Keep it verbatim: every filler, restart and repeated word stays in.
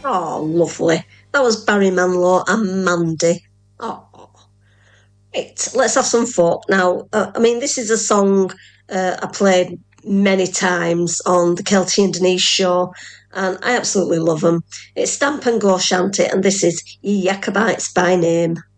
Oh, lovely. That was Barry Manilow and Mandy. Oh, right. Let's have some folk now. Uh, I mean, this is a song uh, I played many times on the Kelty and Denise show, and I absolutely love them. It's Stamp and Go Shanty, and this is Ye Jacobites by Name.